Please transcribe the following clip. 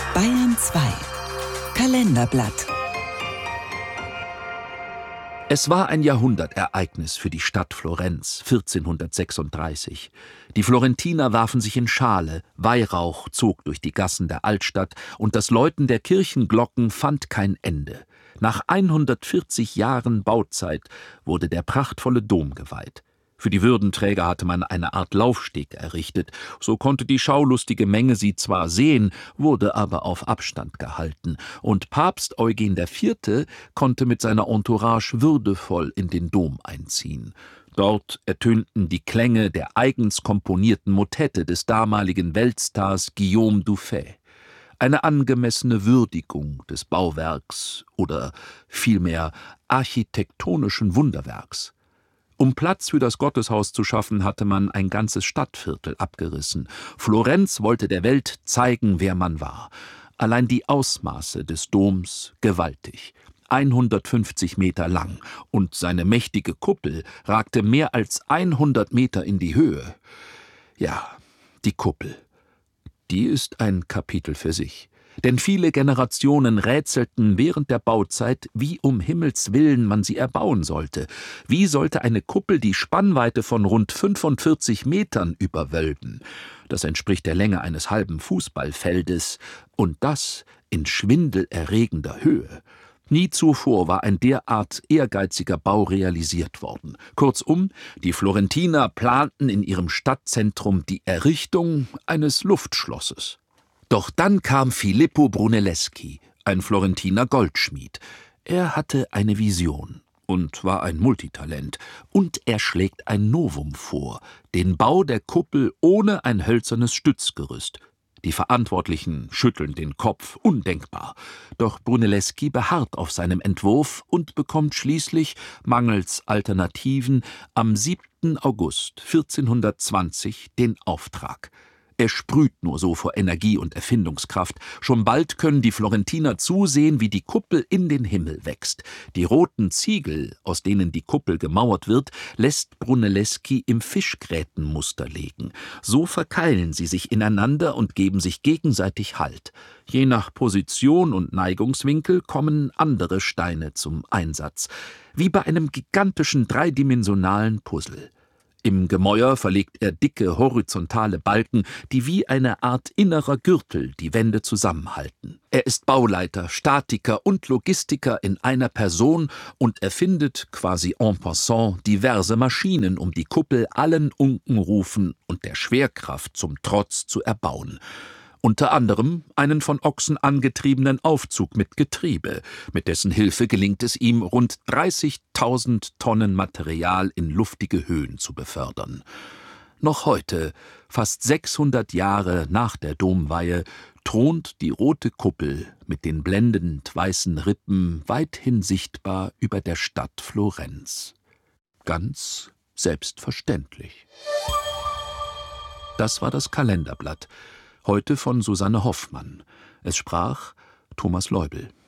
Bayern 2 Kalenderblatt. Es war ein Jahrhundertereignis für die Stadt Florenz, 1436. Die Florentiner warfen sich in Schale, Weihrauch zog durch die Gassen der Altstadt und das Läuten der Kirchenglocken fand kein Ende. Nach 140 Jahren Bauzeit wurde der prachtvolle Dom geweiht. Für die Würdenträger hatte man eine Art Laufsteg errichtet, so konnte die schaulustige Menge sie zwar sehen, wurde aber auf Abstand gehalten, und Papst Eugen IV. Konnte mit seiner Entourage würdevoll in den Dom einziehen. Dort ertönten die Klänge der eigens komponierten Motette des damaligen Weltstars Guillaume Dufay. Eine angemessene Würdigung des Bauwerks oder vielmehr architektonischen Wunderwerks. Um Platz für das Gotteshaus zu schaffen, hatte man ein ganzes Stadtviertel abgerissen. Florenz wollte der Welt zeigen, wer man war. Allein die Ausmaße des Doms gewaltig. 150 Meter lang, und seine mächtige Kuppel ragte mehr als 100 Meter in die Höhe. Ja, die Kuppel. Die ist ein Kapitel für sich. Denn viele Generationen rätselten während der Bauzeit, wie um Himmels willen man sie erbauen sollte. Wie sollte eine Kuppel die Spannweite von rund 45 Metern überwölben? Das entspricht der Länge eines halben Fußballfeldes, und das in schwindelerregender Höhe. Nie zuvor war ein derart ehrgeiziger Bau realisiert worden. Kurzum, die Florentiner planten in ihrem Stadtzentrum die Errichtung eines Luftschlosses. Doch dann kam Filippo Brunelleschi, ein Florentiner Goldschmied. Er hatte eine Vision und war ein Multitalent. Und er schlägt ein Novum vor, den Bau der Kuppel ohne ein hölzernes Stützgerüst. Die Verantwortlichen schütteln den Kopf, undenkbar. Doch Brunelleschi beharrt auf seinem Entwurf und bekommt schließlich, mangels Alternativen, am 7. August 1420 den Auftrag. Er sprüht nur so vor Energie und Erfindungskraft. Schon bald können die Florentiner zusehen, wie die Kuppel in den Himmel wächst. Die roten Ziegel, aus denen die Kuppel gemauert wird, lässt Brunelleschi im Fischgrätenmuster legen. So verkeilen sie sich ineinander und geben sich gegenseitig Halt. Je nach Position und Neigungswinkel kommen andere Steine zum Einsatz. Wie bei einem gigantischen dreidimensionalen Puzzle. Im Gemäuer verlegt er dicke, horizontale Balken, die wie eine Art innerer Gürtel die Wände zusammenhalten. Er ist Bauleiter, Statiker und Logistiker in einer Person und erfindet, quasi en passant, diverse Maschinen, um die Kuppel allen Unkenrufen und der Schwerkraft zum Trotz zu erbauen. Unter anderem einen von Ochsen angetriebenen Aufzug mit Getriebe, mit dessen Hilfe gelingt es ihm, rund 30.000 Tonnen Material in luftige Höhen zu befördern. Noch heute, fast 600 Jahre nach der Domweihe, thront die rote Kuppel mit den blendend weißen Rippen weithin sichtbar über der Stadt Florenz. Ganz selbstverständlich. Das war das Kalenderblatt. Heute von Susanne Hoffmann. Es sprach Thomas Leubel.